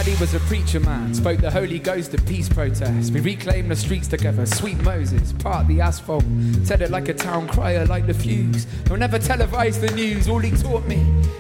Daddy was a preacher man, spoke the Holy Ghost at peace protests. We reclaimed the streets together, sweet Moses, part the asphalt. Said it like a town crier, like the Fuse. He'll never televise the news, all he taught me